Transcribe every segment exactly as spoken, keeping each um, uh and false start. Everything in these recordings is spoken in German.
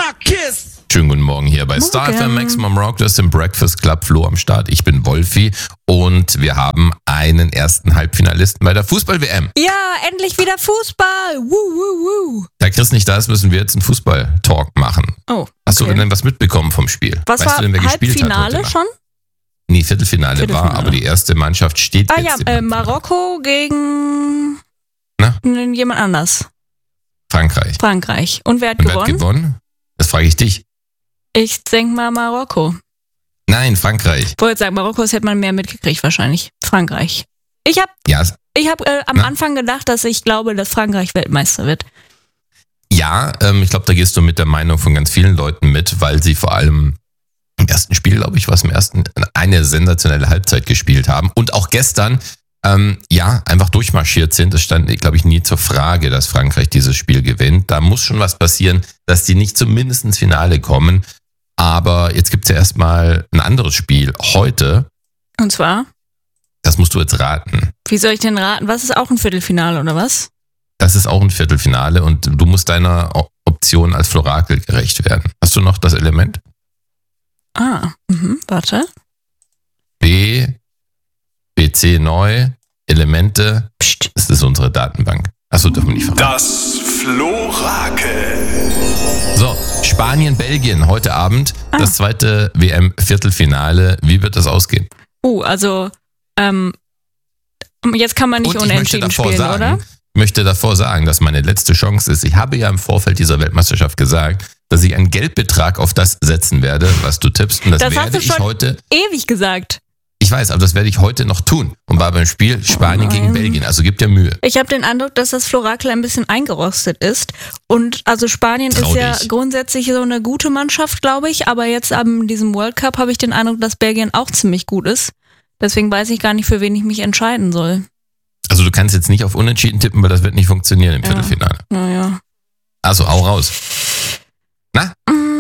Kiss. Schönen guten Morgen hier bei Star F M Maximum Rock. Das ist im Breakfast Club. Flo am Start. Ich bin Wolfi und wir haben einen ersten Halbfinalisten bei der Fußball-W M. Ja, endlich wieder Fußball. Woo, woo, woo. Da Chris nicht da ist, müssen wir jetzt einen Fußball-Talk machen. Oh, okay. Hast du denn was mitbekommen vom Spiel? Was weißt war du denn, wer gespielt hat Halbfinale heute schon? Nee, Viertelfinale, Viertelfinale war, aber die erste Mannschaft steht Ah jetzt ja, äh, im Marokko gegen Na? jemand anders. Frankreich. Frankreich. Und wer hat Und wer gewonnen? hat gewonnen? Das frage ich dich. Ich denke mal Marokko. Nein, Frankreich. Ich wollte sagen, Marokko, das hätte man mehr mitgekriegt wahrscheinlich. Frankreich. Ich habe Ja, ich hab, äh, am Na? Anfang gedacht, dass ich glaube, dass Frankreich Weltmeister wird. ja ähm, ich glaube, da gehst du mit der Meinung von ganz vielen Leuten mit, weil sie vor allem im ersten Spiel, glaube ich, war es im ersten, eine sensationelle Halbzeit gespielt haben. Und auch gestern, ähm, ja, einfach durchmarschiert sind. Es stand, glaube ich, nie zur Frage, dass Frankreich dieses Spiel gewinnt. Da muss schon was passieren, dass die nicht zumindest ins Finale kommen. Aber jetzt gibt es ja erstmal ein anderes Spiel heute. Und zwar? Das musst du jetzt raten. Wie soll ich denn raten? Was ist auch ein Viertelfinale oder was? Das ist auch ein Viertelfinale und du musst deiner Option als Florakel gerecht werden. Hast du noch das Element? Ah, mhm, warte. B, B C neu, Elemente. Psst. Das ist unsere Datenbank. Achso, dürfen wir nicht verraten. Das Florakel. So, Spanien, Belgien heute Abend. Ah. Das zweite W M-Viertelfinale. Wie wird das ausgehen? Uh, also, ähm, jetzt kann man nicht Und ich möchte unentschieden davor spielen, sagen, oder? Ich möchte davor sagen, dass meine letzte Chance ist. Ich habe ja im Vorfeld dieser Weltmeisterschaft gesagt, dass ich einen Geldbetrag auf das setzen werde, was du tippst. Und das, Das hast werde du ich schon heute. ewig gesagt. Ich weiß, aber das werde ich heute noch tun. Und war beim Spiel Spanien Oh gegen nein. Belgien. Also gib dir Mühe. Ich habe den Eindruck, dass das Florakel ein bisschen eingerostet ist. Und also Spanien Trau ist ja dich. grundsätzlich so eine gute Mannschaft, glaube ich. Aber jetzt an diesem World Cup habe ich den Eindruck, dass Belgien auch ziemlich gut ist. Deswegen weiß ich gar nicht, für wen ich mich entscheiden soll. Also du kannst jetzt nicht auf Unentschieden tippen, weil das wird nicht funktionieren im Ja. Viertelfinale. Naja. Also hau raus. Na?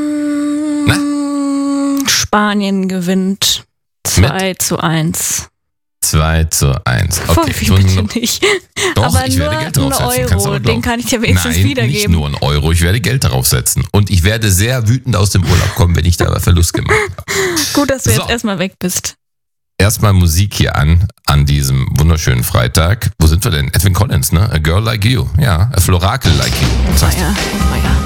Mm, Spanien gewinnt zwei zu eins. zwei zu eins. Okay, Wolfi, ich muss bitte noch, nicht. doch, aber ich nur werde Geld ein draufsetzen. Kannst du Euro, aber den glauben. kann ich dir wenigstens Nein, wiedergeben. nicht nur ein Euro, ich werde Geld darauf setzen. Und ich werde sehr wütend aus dem Urlaub kommen, wenn ich da Verlust gemacht habe. Gut, dass du So. jetzt erstmal weg bist. Erstmal Musik hier an, an diesem wunderschönen Freitag. Wo sind wir denn? Edwin Collins, ne? A Girl Like You. Ja, a Florakel Like You. Was Oh heißt ja, oh ja.